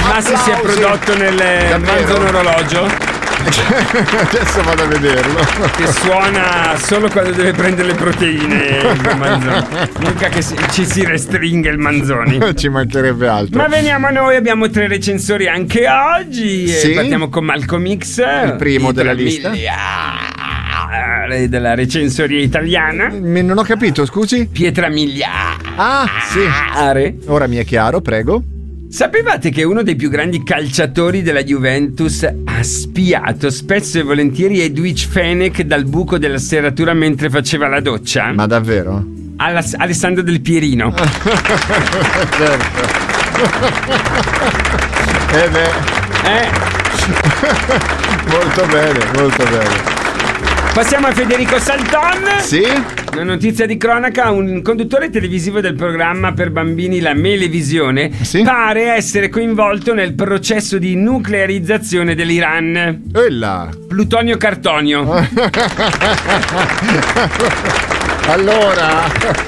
Massi si è prodotto nel manzano orologio. Adesso vado a vederlo. Che suona solo quando deve prendere le proteine il manzoni. Mica che ci si restringe il manzoni. Ci mancherebbe altro. Ma veniamo a noi, abbiamo 3 recensori anche oggi. Sì? Partiamo con Malcolm X, il primo della lista della recensoria italiana. Non ho capito, scusi? Pietra Miliare. Ah, sì. Ora mi è chiaro, prego. Sapevate che uno dei più grandi calciatori della Juventus ha spiato spesso e volentieri Edwige Fenech dal buco della serratura mentre faceva la doccia? Ma davvero? Alessandro Del Pierino. Certo. Molto bene, molto bene. Passiamo a Federico Salton. Sì? Una notizia di cronaca: un conduttore televisivo del programma per bambini La Melevisione pare essere coinvolto nel processo di nuclearizzazione dell'Iran. Plutonio Cartonio. Allora.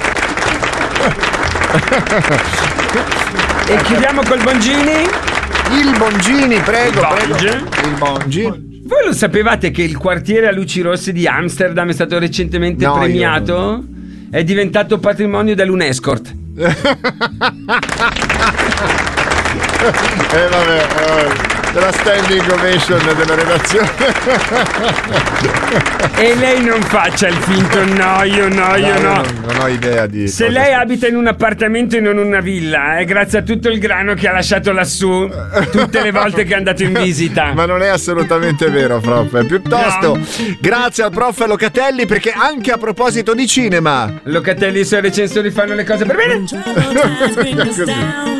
E chiudiamo col Bongini. Il Bongini, prego. Il Bongi. Voi lo sapevate che il quartiere a luci rosse di Amsterdam è stato recentemente premiato? È diventato patrimonio dell'UNESCO. Vabbè, della standing ovation della redazione. E lei non faccia il finto no. Non ho idea di. Se lei abita in un appartamento e non una villa, è grazie a tutto il grano che ha lasciato lassù tutte le volte che è andato in visita. Ma non è assolutamente vero, prof. Piuttosto, grazie al prof Locatelli, perché anche a proposito di cinema, Locatelli e i suoi recensori fanno le cose per bene.